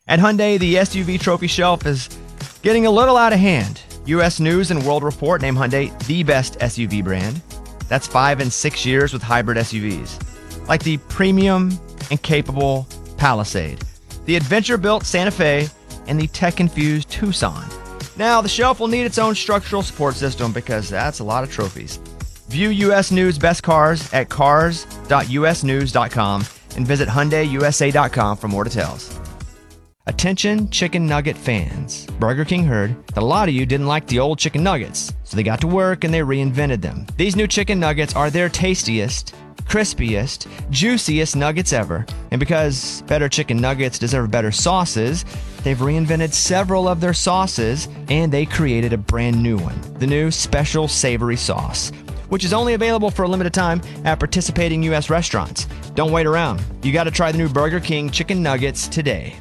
At Hyundai, the SUV trophy shelf is getting a little out of hand. U.S. News & World Report named Hyundai the best SUV brand. That's 5 and 6 years with hybrid SUVs, like the premium and capable Palisade, the adventure-built Santa Fe, and the tech-infused Tucson. Now, the shelf will need its own structural support system because that's a lot of trophies. View U.S. News Best Cars at cars.usnews.com and visit HyundaiUSA.com for more details. Attention chicken nugget fans. Burger King heard that a lot of you didn't like the old chicken nuggets, so they got to work and they reinvented them. These new chicken nuggets are their tastiest, crispiest, juiciest nuggets ever. And because better chicken nuggets deserve better sauces, they've reinvented several of their sauces and they created a brand new one, the new Special Savory Sauce, which is only available for a limited time at participating U.S. restaurants. Don't wait around. You got to try the new Burger King chicken nuggets today.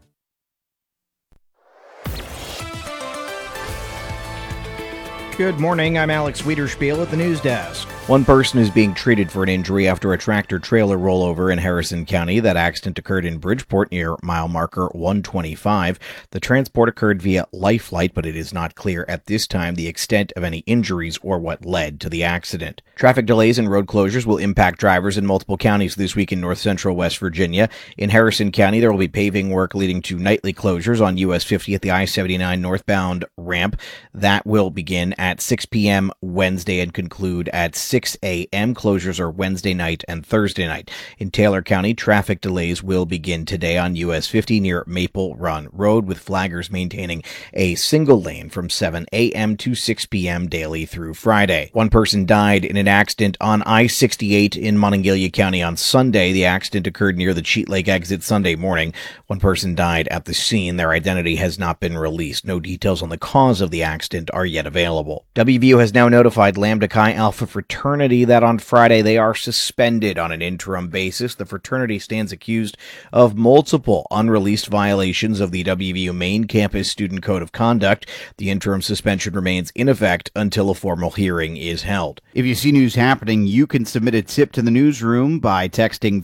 Good morning, I'm Alex Wiederspiel at the news desk. One person is being treated for an injury after a tractor-trailer rollover in Harrison County. That accident occurred in Bridgeport near mile marker 125. The transport occurred via life flight, but it is not clear at this time the extent of any injuries or what led to the accident. Traffic delays and road closures will impact drivers in multiple counties this week in north-central West Virginia. In Harrison County, there will be paving work leading to nightly closures on US 50 at the I-79 northbound ramp. That will begin at 6 p.m. Wednesday and conclude at 6 a.m. Closures are Wednesday night and Thursday night. In Taylor County, traffic delays will begin today on US 50 near Maple Run Road, with flaggers maintaining a single lane from 7 a.m. to 6 p.m. daily through Friday. One person died in an accident on I-68 in Monongalia County on Sunday. The accident occurred near the Cheat Lake exit Sunday morning. One person died at the scene. Their identity has not been released. No details on the cause of the accident are yet available. WVU has now notified Lambda Chi Alpha Fraternity that on Friday they are suspended on an interim basis. The fraternity stands accused of multiple unreleased violations of the WVU main campus student code of conduct. The interim suspension remains in effect until a formal hearing is held. If you see news happening, you can submit a tip to the newsroom by texting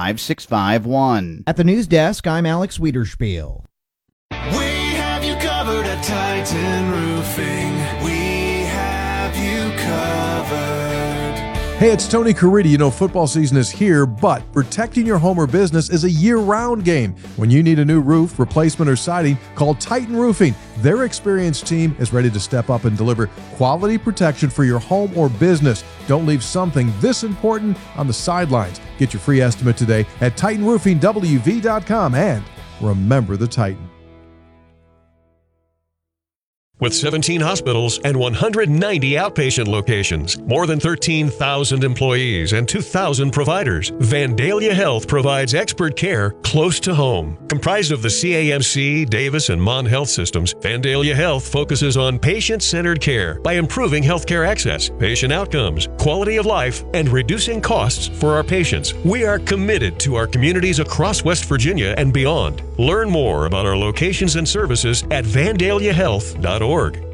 35651. At the news desk, I'm Alex Wiederspiel. We have you covered at Titan Roofing. We have you covered. Hey, it's Tony Caridi. You know, football season is here, but protecting your home or business is a year-round game. When you need a new roof, replacement, or siding, call Titan Roofing. Their experienced team is ready to step up and deliver quality protection for your home or business. Don't leave something this important on the sidelines. Get your free estimate today at TitanRoofingWV.com, and remember the Titan. With 17 hospitals and 190 outpatient locations, more than 13,000 employees, and 2,000 providers, Vandalia Health provides expert care close to home. Comprised of the CAMC, Davis, and Mon Health systems, Vandalia Health focuses on patient-centered care by improving healthcare access, patient outcomes, quality of life, and reducing costs for our patients. We are committed to our communities across West Virginia and beyond. Learn more about our locations and services at vandaliahealth.org.